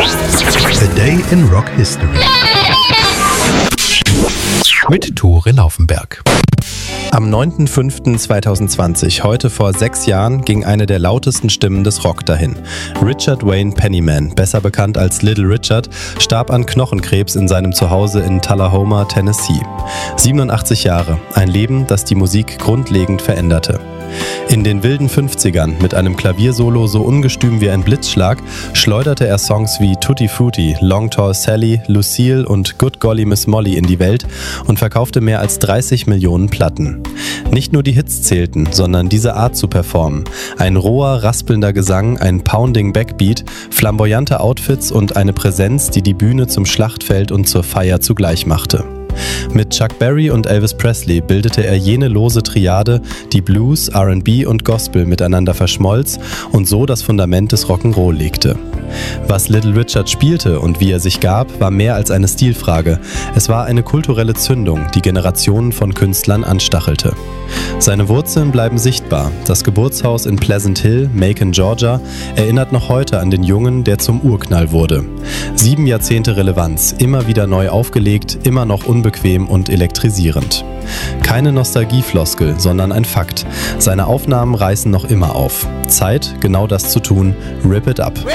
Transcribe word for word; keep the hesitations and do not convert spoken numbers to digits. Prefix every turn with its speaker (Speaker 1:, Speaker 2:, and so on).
Speaker 1: A Day in Rock History mit Tore Laufenberg.
Speaker 2: Am neunter fünfter zweitausendzwanzig, heute vor sechs Jahren, ging eine der lautesten Stimmen des Rock dahin. Richard Wayne Penniman, besser bekannt als Little Richard, starb an Knochenkrebs in seinem Zuhause in Tullahoma, Tennessee. siebenundachtzig Jahre, ein Leben, das die Musik grundlegend veränderte. In den wilden fünfzigern, mit einem Klaviersolo so ungestüm wie ein Blitzschlag, schleuderte er Songs wie Tutti Frutti, Long Tall Sally, Lucille und Good Golly Miss Molly in die Welt und verkaufte mehr als dreißig Millionen Platten. Nicht nur die Hits zählten, sondern diese Art zu performen. Ein roher, raspelnder Gesang, ein pounding Backbeat, flamboyante Outfits und eine Präsenz, die die Bühne zum Schlachtfeld und zur Feier zugleich machte. Mit Chuck Berry und Elvis Presley bildete er jene lose Triade, die Blues, R and B und Gospel miteinander verschmolz und so das Fundament des Rock'n'Roll legte. Was Little Richard spielte und wie er sich gab, war mehr als eine Stilfrage. Es war eine kulturelle Zündung, die Generationen von Künstlern anstachelte. Seine Wurzeln bleiben sichtbar. Das Geburtshaus in Pleasant Hill, Macon, Georgia, erinnert noch heute an den Jungen, der zum Urknall wurde. Sieben Jahrzehnte Relevanz, immer wieder neu aufgelegt, immer noch unbequem und elektrisierend. Keine Nostalgiefloskel, sondern ein Fakt. Seine Aufnahmen reißen noch immer auf. Zeit, genau das zu tun. Rip it up.